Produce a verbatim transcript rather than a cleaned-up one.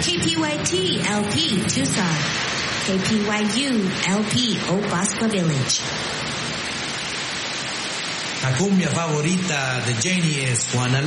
K P Y T L P Tucson, K P Y U L P Obaspa Village. La cumbia favorita de Jenny es Juana